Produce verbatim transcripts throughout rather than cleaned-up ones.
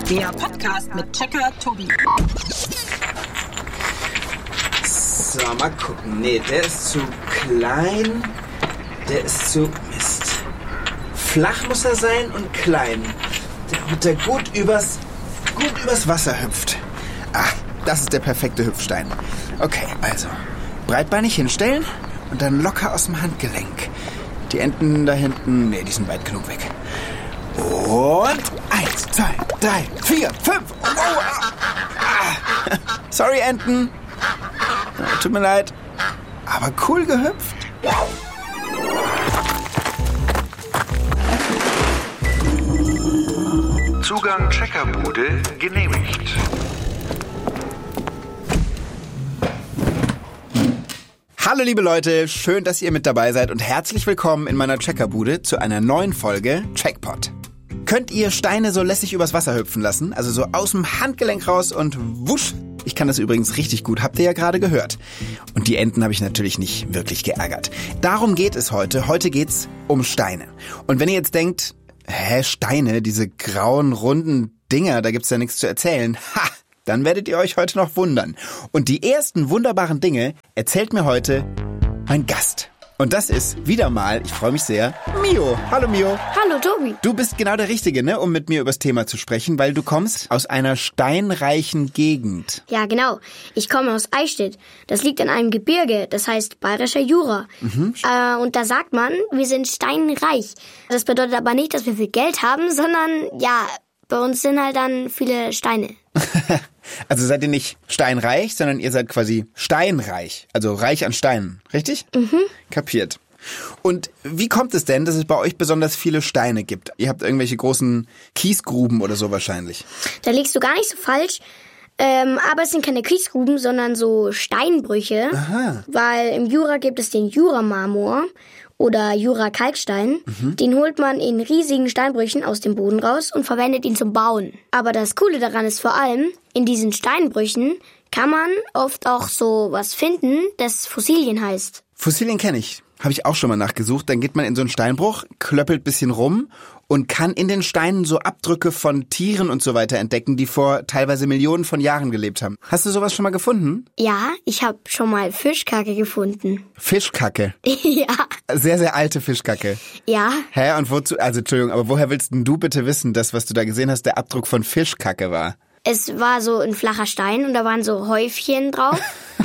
Der Podcast mit Checker Tobi. So, mal gucken. Nee, der ist zu klein. Der ist zu... Mist. Flach muss er sein und klein. Damit er gut übers, gut übers Wasser hüpft. Ah, das ist der perfekte Hüpfstein. Okay, also. Breitbeinig hinstellen und dann locker aus dem Handgelenk. Die Enten da hinten... Nee, die sind weit genug weg. Und eins, zwei, drei, vier, fünf. Oh, ah, ah. Sorry, Enten. Tut mir leid. Aber cool gehüpft. Zugang Checkerbude genehmigt. Hallo liebe Leute, schön, dass ihr mit dabei seid und herzlich willkommen in meiner Checkerbude zu einer neuen Folge Checkpot. Könnt ihr Steine so lässig übers Wasser hüpfen lassen? Also so aus dem Handgelenk raus und wusch. Ich kann das übrigens richtig gut, habt ihr ja gerade gehört. Und die Enten habe ich natürlich nicht wirklich geärgert. Darum geht es heute. Heute geht's um Steine. Und wenn ihr jetzt denkt, hä, Steine, diese grauen, runden Dinger, da gibt's ja nichts zu erzählen. Ha! Dann werdet ihr euch heute noch wundern. Und die ersten wunderbaren Dinge erzählt mir heute mein Gast. Und das ist wieder mal, ich freue mich sehr, Mio. Hallo Mio. Hallo Tobi. Du bist genau der Richtige, ne, um mit mir über das Thema zu sprechen, weil du kommst aus einer steinreichen Gegend. Ja, genau. Ich komme aus Eichstätt. Das liegt an einem Gebirge, das heißt Bayerischer Jura. Mhm. Äh, und da sagt man, wir sind steinreich. Das bedeutet aber nicht, dass wir viel Geld haben, sondern, ja, bei uns sind halt dann viele Steine. Also seid ihr nicht steinreich, sondern ihr seid quasi steinreich. Also reich an Steinen, richtig? Mhm. Kapiert. Und wie kommt es denn, dass es bei euch besonders viele Steine gibt? Ihr habt irgendwelche großen Kiesgruben oder so wahrscheinlich. Da liegst du gar nicht so falsch. Ähm, aber es sind keine Kiesgruben, sondern so Steinbrüche. Aha. Weil im Jura gibt es den Juramarmor oder Jura-Kalkstein. Mhm. Den holt man in riesigen Steinbrüchen aus dem Boden raus und verwendet ihn zum Bauen. Aber das Coole daran ist vor allem, in diesen Steinbrüchen kann man oft auch so was finden, das Fossilien heißt. Fossilien kenne ich. Habe ich auch schon mal nachgesucht. Dann geht man in so einen Steinbruch, klöppelt ein bisschen rum und kann in den Steinen so Abdrücke von Tieren und so weiter entdecken, die vor teilweise Millionen von Jahren gelebt haben. Hast du sowas schon mal gefunden? Ja, ich habe schon mal Fischkacke gefunden. Fischkacke? Ja. Sehr, sehr alte Fischkacke. Ja. Hä, und wozu, also Entschuldigung, aber woher willst denn du bitte wissen, dass was du da gesehen hast, der Abdruck von Fischkacke war? Es war so ein flacher Stein und da waren so Häufchen drauf.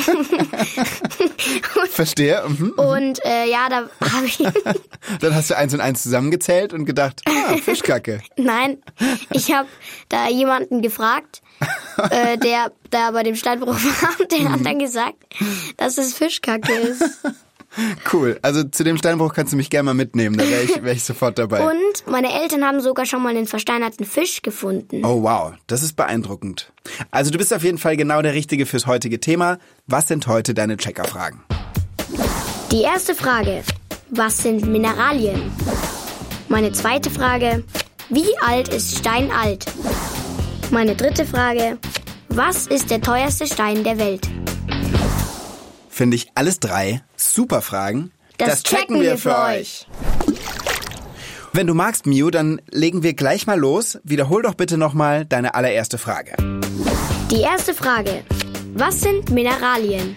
Verstehe. Mhm, und äh, ja, da habe ich... Dann hast du eins und eins zusammengezählt und gedacht, ah, Fischkacke. Nein, ich habe da jemanden gefragt, äh, der da bei dem Steinbruch war, der hat dann gesagt, dass es Fischkacke ist. Cool, also zu dem Steinbruch kannst du mich gerne mal mitnehmen, da wäre ich, wär ich sofort dabei. Und meine Eltern haben sogar schon mal einen versteinerten Fisch gefunden. Oh wow, das ist beeindruckend. Also du bist auf jeden Fall genau der Richtige fürs heutige Thema. Was sind heute deine Checkerfragen? Die erste Frage, was sind Mineralien? Meine zweite Frage, wie alt ist Stein alt? Meine dritte Frage, was ist der teuerste Stein der Welt? Finde ich alles drei super Fragen. Das, das checken wir für euch. Wenn du magst, Mio, dann legen wir gleich mal los. Wiederhol doch bitte nochmal deine allererste Frage. Die erste Frage. Was sind Mineralien?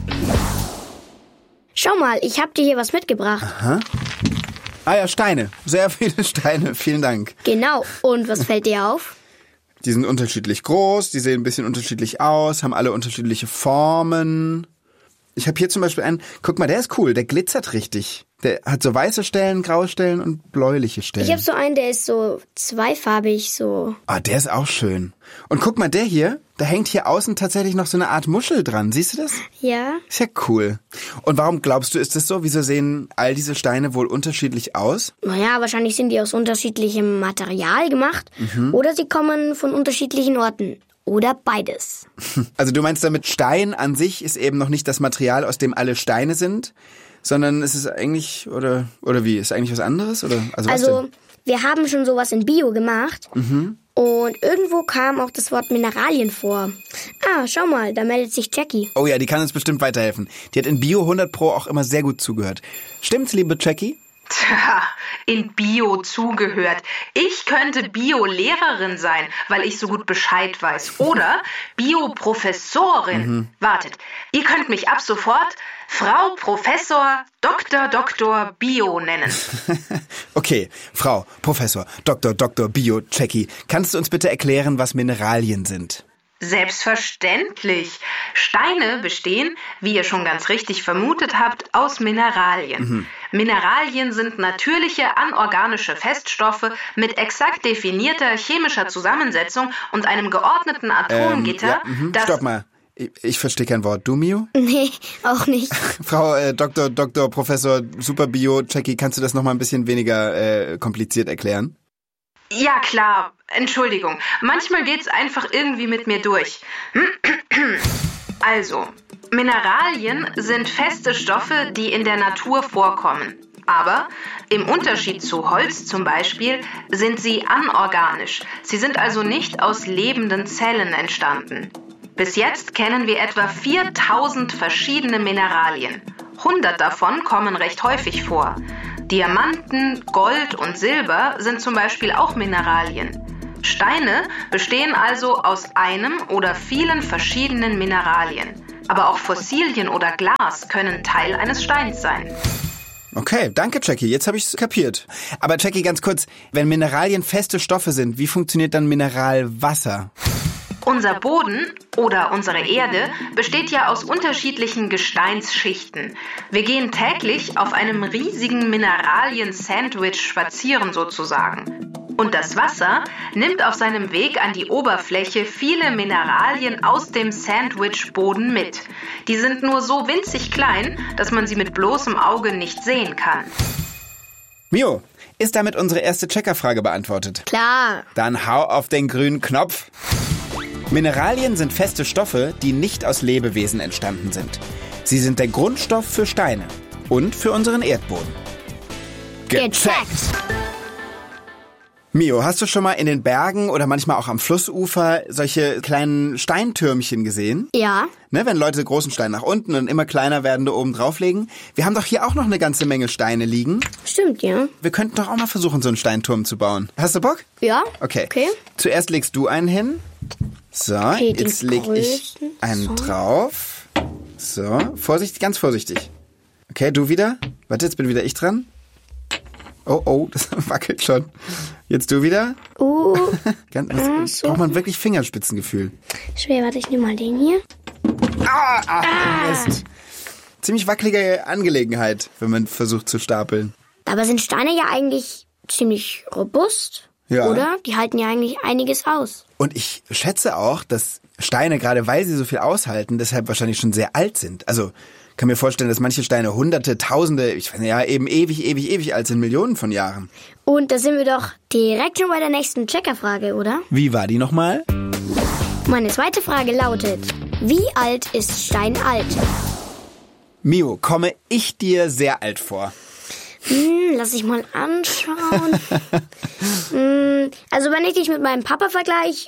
Schau mal, ich habe dir hier was mitgebracht. Aha. Ah ja, Steine. Sehr viele Steine. Vielen Dank. Genau. Und was fällt dir auf? Die sind unterschiedlich groß, die sehen ein bisschen unterschiedlich aus, haben alle unterschiedliche Formen. Ich habe hier zum Beispiel einen, guck mal, der ist cool, der glitzert richtig. Der hat so weiße Stellen, graue Stellen und bläuliche Stellen. Ich habe so einen, der ist so zweifarbig, so. Ah, der ist auch schön. Und guck mal, der hier, da hängt hier außen tatsächlich noch so eine Art Muschel dran. Siehst du das? Ja. Ist ja cool. Und warum glaubst du, ist das so? Wieso sehen all diese Steine wohl unterschiedlich aus? Naja, wahrscheinlich sind die aus unterschiedlichem Material gemacht. Mhm. Oder sie kommen von unterschiedlichen Orten. Oder beides. Also du meinst damit, Stein an sich ist eben noch nicht das Material, aus dem alle Steine sind, sondern es ist eigentlich, oder oder wie, ist eigentlich was anderes? Oder Also, was also denn? Wir haben schon sowas in Bio gemacht. Mhm. Und irgendwo kam auch das Wort Mineralien vor. Ah, schau mal, da meldet sich Jackie. Oh ja, die kann uns bestimmt weiterhelfen. Die hat in Bio hundert Pro auch immer sehr gut zugehört. Stimmt's, liebe Jackie? Tja, in Bio zugehört. Ich könnte Bio-Lehrerin sein, weil ich so gut Bescheid weiß. Oder Bio-Professorin. Mhm. Wartet, ihr könnt mich ab sofort Frau Professor Doktor Doktor Bio nennen. Okay, Frau Professor Doktor Doktor Bio, Jackie, kannst du uns bitte erklären, was Mineralien sind? Selbstverständlich. Steine bestehen, wie ihr schon ganz richtig vermutet habt, aus Mineralien. Mhm. Mineralien sind natürliche anorganische Feststoffe mit exakt definierter chemischer Zusammensetzung und einem geordneten Atomgitter, ähm, ja, mhm. das... Stopp mal. Ich, ich verstehe kein Wort. Du, Mio? Nee, auch nicht. Frau äh, Doktor Doktor Professor Super Bio, Jackie, kannst du das noch mal ein bisschen weniger äh, kompliziert erklären? Ja, klar. Entschuldigung. Manchmal geht's einfach irgendwie mit mir durch. Also, Mineralien sind feste Stoffe, die in der Natur vorkommen. Aber im Unterschied zu Holz zum Beispiel sind sie anorganisch. Sie sind also nicht aus lebenden Zellen entstanden. Bis jetzt kennen wir etwa viertausend verschiedene Mineralien. hundert davon kommen recht häufig vor. Diamanten, Gold und Silber sind zum Beispiel auch Mineralien. Steine bestehen also aus einem oder vielen verschiedenen Mineralien. Aber auch Fossilien oder Glas können Teil eines Steins sein. Okay, danke Jackie, jetzt habe ich es kapiert. Aber Jackie, ganz kurz, wenn Mineralien feste Stoffe sind, wie funktioniert dann Mineralwasser? Unser Boden oder unsere Erde besteht ja aus unterschiedlichen Gesteinsschichten. Wir gehen täglich auf einem riesigen Mineralien-Sandwich spazieren sozusagen. Und das Wasser nimmt auf seinem Weg an die Oberfläche viele Mineralien aus dem Sandwich-Boden mit. Die sind nur so winzig klein, dass man sie mit bloßem Auge nicht sehen kann. Mio, ist damit unsere erste Checkerfrage beantwortet? Klar. Dann hau auf den grünen Knopf. Mineralien sind feste Stoffe, die nicht aus Lebewesen entstanden sind. Sie sind der Grundstoff für Steine und für unseren Erdboden. Gecheckt! Mio, hast du schon mal in den Bergen oder manchmal auch am Flussufer solche kleinen Steintürmchen gesehen? Ja. Ne, wenn Leute großen Stein nach unten und immer kleiner werdende oben drauflegen. Wir haben doch hier auch noch eine ganze Menge Steine liegen. Stimmt, ja. Wir könnten doch auch mal versuchen, so einen Steinturm zu bauen. Hast du Bock? Ja. Okay. Okay. Zuerst legst du einen hin. So, okay, jetzt leg ich einen so. drauf. So, vorsichtig, ganz vorsichtig. Okay, du wieder. Warte, jetzt bin wieder ich dran. Oh, oh, das wackelt schon. Jetzt du wieder. Uh. Ganz, was, ah, so. Braucht man wirklich Fingerspitzengefühl. Schwer, warte, ich nehme mal den hier. Ah, ah, ah. Mist. Ziemlich wackelige Angelegenheit, wenn man versucht zu stapeln. Aber sind Steine ja eigentlich ziemlich robust? Ja. Oder? Die halten ja eigentlich einiges aus. Und ich schätze auch, dass Steine, gerade weil sie so viel aushalten, deshalb wahrscheinlich schon sehr alt sind. Also kann mir vorstellen, dass manche Steine hunderte, tausende, ich weiß nicht, ja, eben ewig, ewig, ewig alt sind, Millionen von Jahren. Und da sind wir doch direkt schon bei der nächsten Checkerfrage, oder? Wie war die nochmal? Meine zweite Frage lautet, wie alt ist Stein alt? Mio, komme ich dir sehr alt vor? Hm, lass ich mal anschauen. hm, also wenn ich dich mit meinem Papa vergleiche...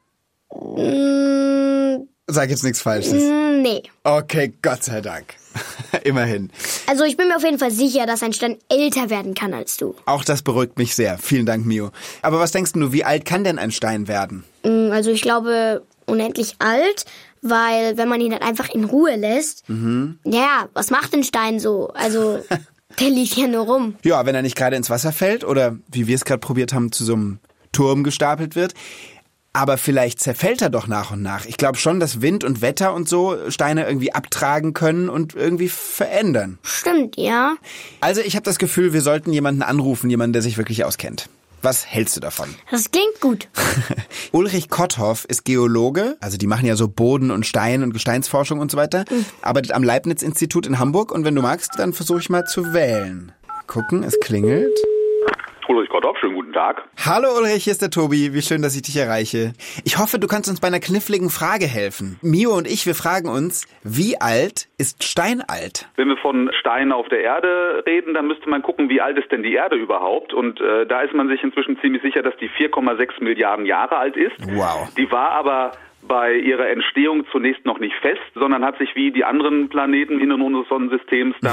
Hm, Sag jetzt nichts Falsches. Nee. Okay, Gott sei Dank. Immerhin. Also ich bin mir auf jeden Fall sicher, dass ein Stein älter werden kann als du. Auch das beruhigt mich sehr. Vielen Dank, Mio. Aber was denkst du, wie alt kann denn ein Stein werden? Also ich glaube, unendlich alt, weil wenn man ihn dann einfach in Ruhe lässt, mhm. ja, was macht ein Stein so? Also der liegt ja nur rum. Ja, wenn er nicht gerade ins Wasser fällt oder, wie wir es gerade probiert haben, zu so einem Turm gestapelt wird. Aber vielleicht zerfällt er doch nach und nach. Ich glaube schon, dass Wind und Wetter und so Steine irgendwie abtragen können und irgendwie verändern. Stimmt, ja. Also ich habe das Gefühl, wir sollten jemanden anrufen, jemanden, der sich wirklich auskennt. Was hältst du davon? Das klingt gut. Ulrich Kotthoff ist Geologe, also die machen ja so Boden- und Stein- und Gesteinsforschung und so weiter, mhm. arbeitet am Leibniz-Institut in Hamburg und wenn du magst, dann versuche ich mal zu wählen. Gucken, es klingelt. Ulrich Kotthoff, schönen guten Tag. Hallo Ulrich, hier ist der Tobi. Wie schön, dass ich dich erreiche. Ich hoffe, du kannst uns bei einer kniffligen Frage helfen. Mio und ich, wir fragen uns, wie alt ist Stein alt? Wenn wir von Steinen auf der Erde reden, dann müsste man gucken, wie alt ist denn die Erde überhaupt? Und äh, da ist man sich inzwischen ziemlich sicher, dass die vier Komma sechs Milliarden Jahre alt ist. Wow. Die war aber bei ihrer Entstehung zunächst noch nicht fest, sondern hat sich wie die anderen Planeten innerhalb unseres Sonnensystems dann mhm.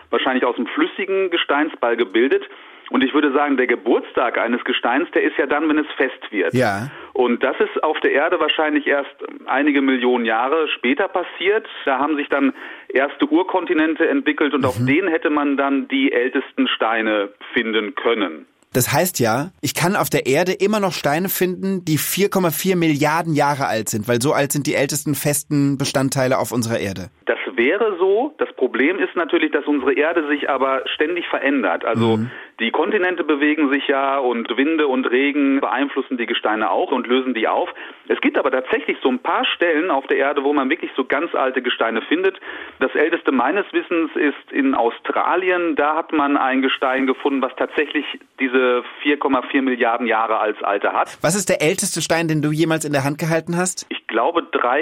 wahrscheinlich aus einem flüssigen Gesteinsball gebildet. Und ich würde sagen, der Geburtstag eines Gesteins, der ist ja dann, wenn es fest wird. Ja. Und das ist auf der Erde wahrscheinlich erst einige Millionen Jahre später passiert. Da haben sich dann erste Urkontinente entwickelt und mhm. auf denen hätte man dann die ältesten Steine finden können. Das heißt ja, ich kann auf der Erde immer noch Steine finden, die vier Komma vier Milliarden Jahre alt sind, weil so alt sind die ältesten festen Bestandteile auf unserer Erde. Das wäre so. Das Problem ist natürlich, dass unsere Erde sich aber ständig verändert. Also mhm. die Kontinente bewegen sich ja und Winde und Regen beeinflussen die Gesteine auch und lösen die auf. Es gibt aber tatsächlich so ein paar Stellen auf der Erde, wo man wirklich so ganz alte Gesteine findet. Das älteste meines Wissens ist in Australien. Da hat man ein Gestein gefunden, was tatsächlich diese vier Komma vier Milliarden Jahre als Alter hat. Was ist der älteste Stein, den du jemals in der Hand gehalten hast? Ich glaube drei,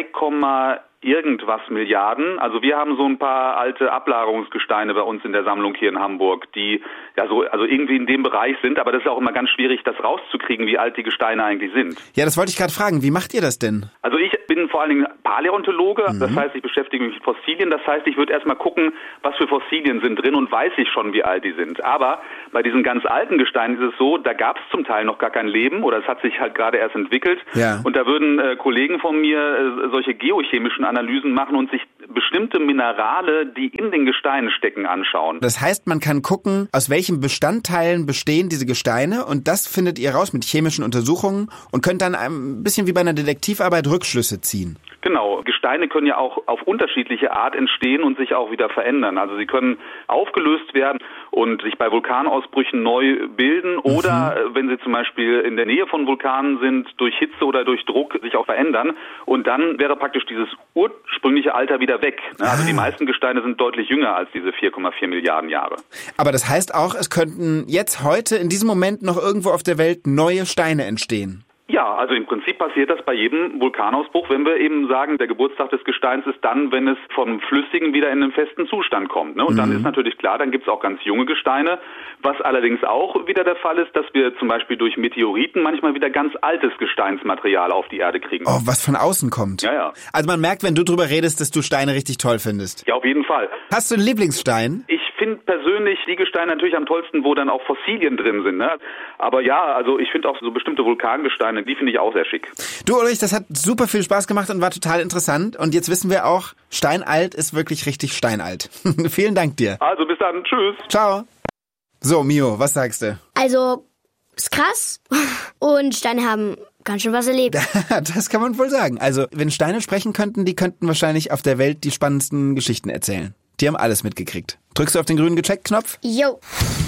irgendwas Milliarden. Also wir haben so ein paar alte Ablagerungsgesteine bei uns in der Sammlung hier in Hamburg, die ja so also irgendwie in dem Bereich sind, aber das ist auch immer ganz schwierig, das rauszukriegen, wie alt die Gesteine eigentlich sind. Ja, das wollte ich gerade fragen. Wie macht ihr das denn? Also ich bin vor allen Dingen Paläontologe, mhm. das heißt, ich beschäftige mich mit Fossilien, das heißt, ich würde erstmal gucken, was für Fossilien sind drin und weiß ich schon, wie alt die sind. Aber bei diesen ganz alten Gesteinen ist es so, da gab es zum Teil noch gar kein Leben oder es hat sich halt gerade erst entwickelt. Ja. Und da würden äh, Kollegen von mir äh, solche geochemischen Analysen machen und sich bestimmte Minerale, die in den Gesteinen stecken, anschauen. Das heißt, man kann gucken, aus welchen Bestandteilen bestehen diese Gesteine und das findet ihr raus mit chemischen Untersuchungen und könnt dann ein bisschen wie bei einer Detektivarbeit Rückschlüsse ziehen. Genau. Gesteine können ja auch auf unterschiedliche Art entstehen und sich auch wieder verändern. Also sie können aufgelöst werden und sich bei Vulkanausbrüchen neu bilden oder, mhm. wenn sie zum Beispiel in der Nähe von Vulkanen sind, durch Hitze oder durch Druck sich auch verändern. Und dann wäre praktisch dieses ursprüngliche Alter wieder weg. Also ah. die meisten Gesteine sind deutlich jünger als diese vier Komma vier Milliarden Jahre. Aber das heißt auch, es könnten jetzt heute in diesem Moment noch irgendwo auf der Welt neue Steine entstehen. Ja, also im Prinzip passiert das bei jedem Vulkanausbruch, wenn wir eben sagen, der Geburtstag des Gesteins ist dann, wenn es vom Flüssigen wieder in den festen Zustand kommt. Ne? Und mhm. dann ist natürlich klar, dann gibt's auch ganz junge Gesteine. Was allerdings auch wieder der Fall ist, dass wir zum Beispiel durch Meteoriten manchmal wieder ganz altes Gesteinsmaterial auf die Erde kriegen. Oh, was von außen kommt. Ja, ja. Also man merkt, wenn du drüber redest, dass du Steine richtig toll findest. Ja, auf jeden Fall. Hast du einen Lieblingsstein? Ich finde persönlich die Gesteine natürlich am tollsten, wo dann auch Fossilien drin sind. Ne? Aber ja, also ich finde auch so bestimmte Vulkangesteine, die finde ich auch sehr schick. Du Ulrich, das hat super viel Spaß gemacht und war total interessant. Und jetzt wissen wir auch, steinalt ist wirklich richtig steinalt. Vielen Dank dir. Also bis dann, tschüss. Ciao. So, Mio, was sagst du? Also, ist krass. Und Steine haben ganz schön was erlebt. Das kann man wohl sagen. Also, wenn Steine sprechen könnten, die könnten wahrscheinlich auf der Welt die spannendsten Geschichten erzählen. Die haben alles mitgekriegt. Drückst du auf den grünen Gecheckt-Knopf? Jo.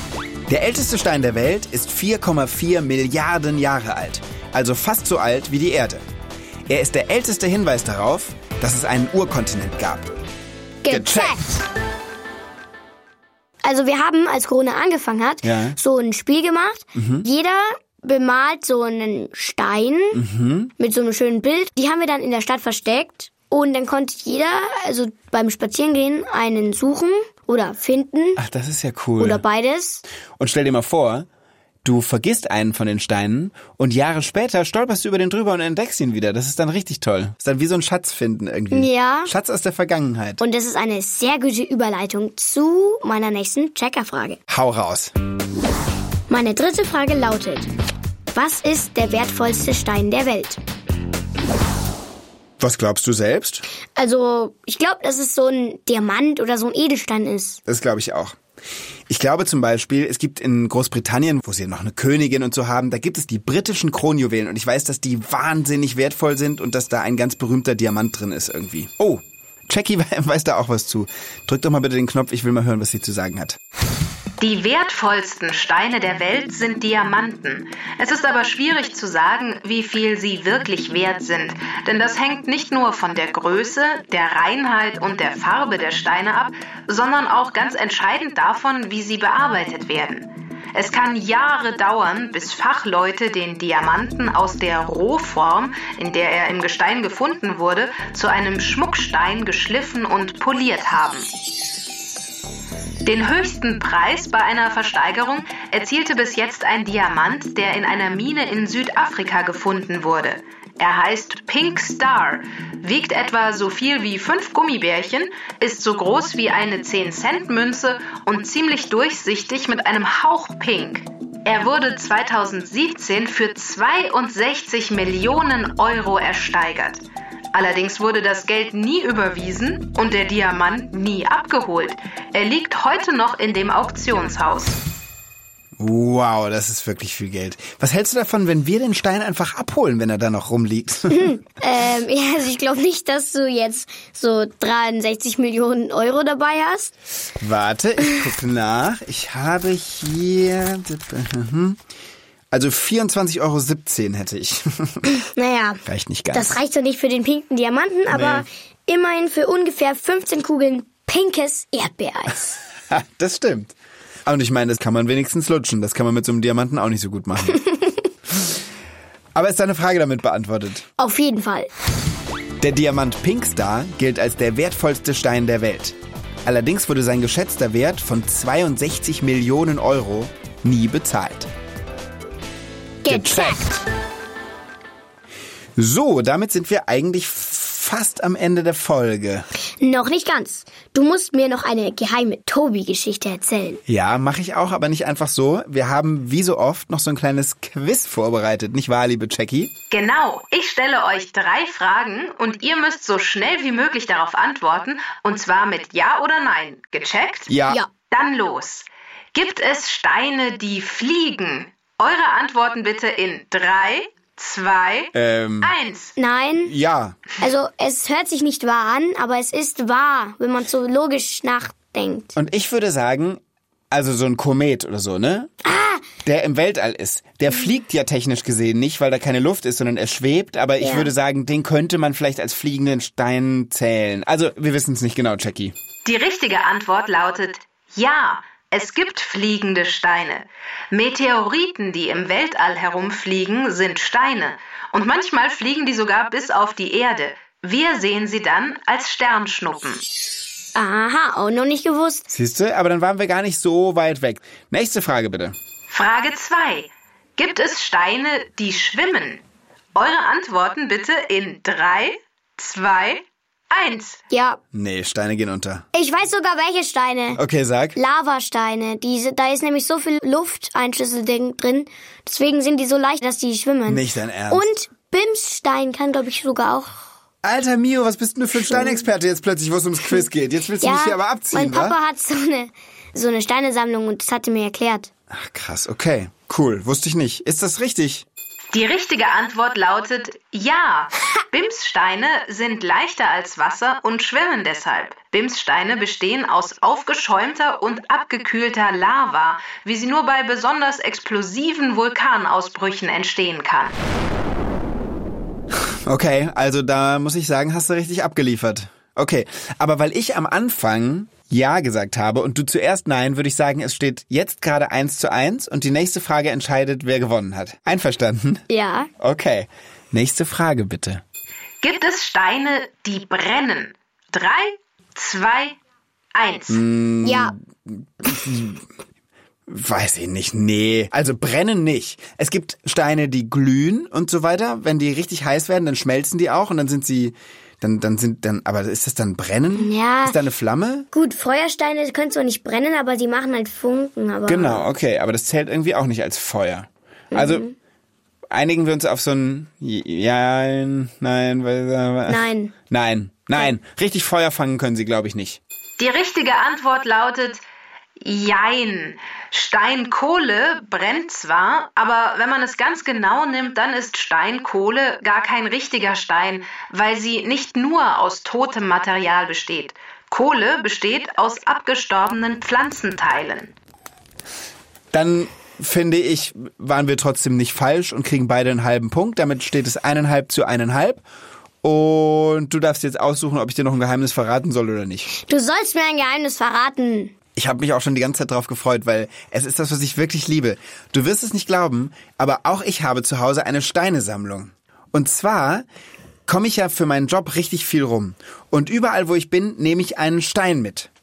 Der älteste Stein der Welt ist vier Komma vier Milliarden Jahre alt. Also fast so alt wie die Erde. Er ist der älteste Hinweis darauf, dass es einen Urkontinent gab. Gecheckt! Also wir haben, als Corona angefangen hat, ja. so ein Spiel gemacht. Mhm. Jeder bemalt so einen Stein mhm. mit so einem schönen Bild. Die haben wir dann in der Stadt versteckt. Und dann konnte jeder, also beim Spazierengehen, einen suchen oder finden. Ach, das ist ja cool. Oder beides. Und stell dir mal vor, du vergisst einen von den Steinen und Jahre später stolperst du über den drüber und entdeckst ihn wieder. Das ist dann richtig toll. Das ist dann wie so ein Schatz finden irgendwie. Ja. Schatz aus der Vergangenheit. Und das ist eine sehr gute Überleitung zu meiner nächsten Checkerfrage. Hau raus. Meine dritte Frage lautet: Was ist der wertvollste Stein der Welt? Was glaubst du selbst? Also, ich glaube, dass es so ein Diamant oder so ein Edelstein ist. Das glaube ich auch. Ich glaube zum Beispiel, es gibt in Großbritannien, wo sie noch eine Königin und so haben, da gibt es die britischen Kronjuwelen. Und ich weiß, dass die wahnsinnig wertvoll sind und dass da ein ganz berühmter Diamant drin ist irgendwie. Oh, Jackie weiß da auch was zu. Drück doch mal bitte den Knopf, ich will mal hören, was sie zu sagen hat. Die wertvollsten Steine der Welt sind Diamanten. Es ist aber schwierig zu sagen, wie viel sie wirklich wert sind, denn das hängt nicht nur von der Größe, der Reinheit und der Farbe der Steine ab, sondern auch ganz entscheidend davon, wie sie bearbeitet werden. Es kann Jahre dauern, bis Fachleute den Diamanten aus der Rohform, in der er im Gestein gefunden wurde, zu einem Schmuckstein geschliffen und poliert haben. Den höchsten Preis bei einer Versteigerung erzielte bis jetzt ein Diamant, der in einer Mine in Südafrika gefunden wurde. Er heißt Pink Star, wiegt etwa so viel wie fünf Gummibärchen, ist so groß wie eine zehn-Cent-Münze und ziemlich durchsichtig mit einem Hauch pink. Er wurde zweitausendsiebzehn für zweiundsechzig Millionen Euro ersteigert. Allerdings wurde das Geld nie überwiesen und der Diamant nie abgeholt. Er liegt heute noch in dem Auktionshaus. Wow, das ist wirklich viel Geld. Was hältst du davon, wenn wir den Stein einfach abholen, wenn er da noch rumliegt? Hm, ähm, ja, also ich glaube nicht, dass du jetzt so dreiundsechzig Millionen Euro dabei hast. Warte, ich gucke nach. Ich habe hier... Also vierundzwanzig Euro siebzehn hätte ich. Naja, reicht nicht ganz. Das reicht doch nicht für den pinken Diamanten, aber nee. Immerhin für ungefähr fünfzehn Kugeln pinkes Erdbeereis. Das stimmt. Und ich meine, das kann man wenigstens lutschen. Das kann man mit so einem Diamanten auch nicht so gut machen. Aber ist deine Frage damit beantwortet? Auf jeden Fall. Der Diamant Pink Star gilt als der wertvollste Stein der Welt. Allerdings wurde sein geschätzter Wert von zweiundsechzig Millionen Euro nie bezahlt. Gecheckt. So, damit sind wir eigentlich fast am Ende der Folge. Noch nicht ganz. Du musst mir noch eine geheime Tobi-Geschichte erzählen. Ja, mache ich auch, aber nicht einfach so. Wir haben wie so oft noch so ein kleines Quiz vorbereitet, nicht wahr, liebe Jackie? Genau. Ich stelle euch drei Fragen und ihr müsst so schnell wie möglich darauf antworten. Und zwar mit Ja oder Nein. Gecheckt? Ja. Ja. Dann los. Gibt es Steine, die fliegen? Eure Antworten bitte in drei, zwei, ähm, eins. Nein. Ja. Also es hört sich nicht wahr an, aber es ist wahr, wenn man so logisch nachdenkt. Und ich würde sagen, also so ein Komet oder so, ne? Ah! Der im Weltall ist. Der fliegt ja technisch gesehen nicht, weil da keine Luft ist, sondern er schwebt. Aber ich Ja. würde sagen, den könnte man vielleicht als fliegenden Stein zählen. Also, wir wissen es nicht genau, Jackie. Die richtige Antwort lautet Ja. Es gibt fliegende Steine. Meteoriten, die im Weltall herumfliegen, sind Steine. Und manchmal fliegen die sogar bis auf die Erde. Wir sehen sie dann als Sternschnuppen. Aha, auch noch nicht gewusst. Siehst du? Aber dann waren wir gar nicht so weit weg. Nächste Frage bitte. Frage zwei. Gibt es Steine, die schwimmen? Eure Antworten bitte in drei, zwei, eins. Ja, Nee, Steine gehen unter. ich weiß sogar welche Steine. Okay, sag. Lavasteine. Diese, da ist nämlich so viel Lufteinschlüsselding drin. Deswegen sind die so leicht, dass die schwimmen. Nicht dein Ernst. Und Bimsstein kann, glaube ich, sogar auch. Alter Mio, was bist denn du für ein Steinexperte jetzt plötzlich, wo es ums Quiz geht? Jetzt willst du mich hier aber abziehen, mein Papa wa? hat so eine, so eine Steinesammlung und das hat er mir erklärt. Ach krass, okay. Cool, wusste ich nicht. Ist das richtig? Die richtige Antwort lautet Ja. Bimssteine sind leichter als Wasser und schwimmen deshalb. Bimssteine bestehen aus aufgeschäumter und abgekühlter Lava, wie sie nur bei besonders explosiven Vulkanausbrüchen entstehen kann. Okay, also da muss ich sagen, hast du richtig abgeliefert. Okay, aber weil ich am Anfang Ja gesagt habe und du zuerst Nein, würde ich sagen, es steht jetzt gerade eins zu eins und die nächste Frage entscheidet, wer gewonnen hat. Einverstanden? Ja. Okay, nächste Frage bitte. Gibt es Steine, die brennen? Drei, zwei, eins. Ja. Weiß ich nicht, nee. Also brennen nicht. Es gibt Steine, die glühen und so weiter. Wenn die richtig heiß werden, dann schmelzen die auch und dann sind sie, dann, dann sind, dann, aber ist das dann brennen? Ja. Ist da eine Flamme? Gut, Feuersteine können zwar nicht brennen, aber sie machen halt Funken. Aber Genau, okay, aber das zählt irgendwie auch nicht als Feuer. Also einigen wir uns auf so ein Ja, nein, weil, Nein. Nein, nein. Richtig Feuer fangen können sie, glaube ich, nicht. Die richtige Antwort lautet Jein. Steinkohle brennt zwar, aber wenn man es ganz genau nimmt, dann ist Steinkohle gar kein richtiger Stein, weil sie nicht nur aus totem Material besteht. Kohle besteht aus abgestorbenen Pflanzenteilen. Dann finde ich, waren wir trotzdem nicht falsch und kriegen beide einen halben Punkt. Damit steht es eineinhalb zu eineinhalb. Und du darfst jetzt aussuchen, ob ich dir noch ein Geheimnis verraten soll oder nicht. Du sollst mir ein Geheimnis verraten. Ich habe mich auch schon die ganze Zeit drauf gefreut, weil es ist das, was ich wirklich liebe. Du wirst es nicht glauben, aber auch ich habe zu Hause eine Steinesammlung. Und zwar komme ich ja für meinen Job richtig viel rum. Und überall, wo ich bin, nehme ich einen Stein mit.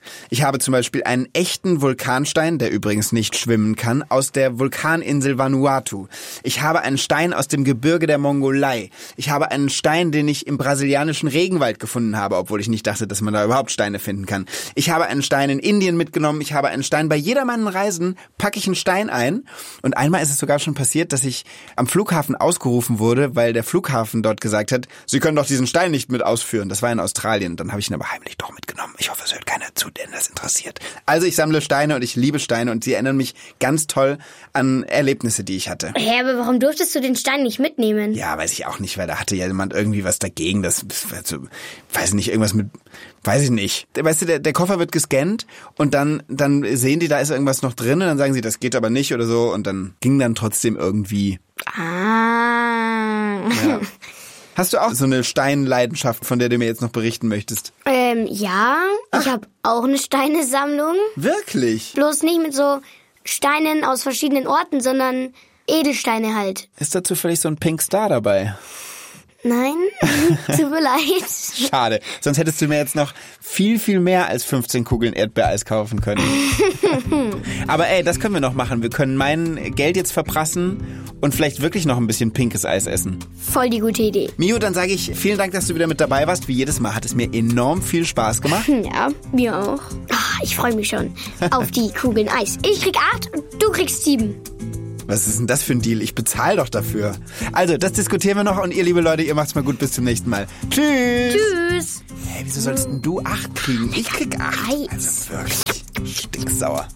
Ich habe zum Beispiel einen echten Vulkanstein, der übrigens nicht schwimmen kann, aus der Vulkaninsel Vanuatu. Ich habe einen Stein aus dem Gebirge der Mongolei. Ich habe einen Stein, den ich im brasilianischen Regenwald gefunden habe, obwohl ich nicht dachte, dass man da überhaupt Steine finden kann. Ich habe einen Stein in Indien mitgenommen. Ich habe einen Stein. Bei jeder meiner Reisen packe ich einen Stein ein. Und einmal ist es sogar schon passiert, dass ich am Flughafen ausgerufen wurde, weil der Flughafen dort gesagt hat, Sie können doch diesen Stein nicht mit ausführen. Das war in Australien. Dann habe ich ihn aber heimlich doch mitgenommen. Ich hoffe, es hört keiner zu, den das interessiert. Also ich sammle Steine und ich liebe Steine und sie erinnern mich ganz toll an Erlebnisse, die ich hatte. Hä, aber warum durftest du den Stein nicht mitnehmen? Ja, weiß ich auch nicht, weil da hatte ja jemand irgendwie was dagegen. Das, also, weiß nicht, irgendwas mit, weiß ich nicht. Weißt du, der, der Koffer wird gescannt und dann, dann sehen die, da ist irgendwas noch drin und dann sagen sie, das geht aber nicht oder so und dann ging dann trotzdem irgendwie. Ah. Ja. Hast du auch so eine Steinleidenschaft, von der du mir jetzt noch berichten möchtest? Ähm, ja. Ach. Ich habe auch eine Steinesammlung. Wirklich? Bloß nicht mit so Steinen aus verschiedenen Orten, sondern Edelsteine halt. Ist da zufällig so ein Pink Star dabei? Nein, tut mir leid. Schade, sonst hättest du mir jetzt noch viel, viel mehr als fünfzehn Kugeln Erdbeereis kaufen können. Aber ey, das können wir noch machen. Wir können mein Geld jetzt verprassen und vielleicht wirklich noch ein bisschen pinkes Eis essen. Voll die gute Idee. Mio, dann sage ich vielen Dank, dass du wieder mit dabei warst. Wie jedes Mal hat es mir enorm viel Spaß gemacht. Ja, mir auch. Ach, ich freue mich schon auf die Kugeln Eis. Ich krieg acht und du kriegst sieben. Was ist denn das für ein Deal? Ich bezahle doch dafür. Also, das diskutieren wir noch und ihr, liebe Leute, ihr macht's mal gut. Bis zum nächsten Mal. Tschüss. Tschüss. Hey, wieso sollst denn du acht kriegen? Ich krieg acht. Eis. Also wirklich, stinksauer.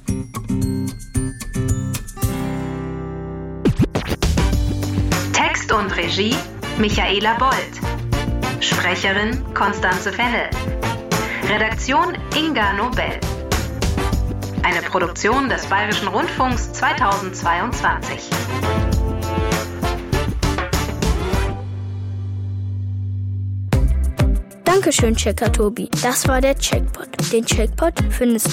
Text und Regie Michaela Bold. Sprecherin Constanze Fennel. Redaktion Inga Nobel. Eine Produktion des Bayerischen Rundfunks zweitausendzweiundzwanzig. Dankeschön, Checker Tobi. Das war der Checkpot. Den Checkpot findest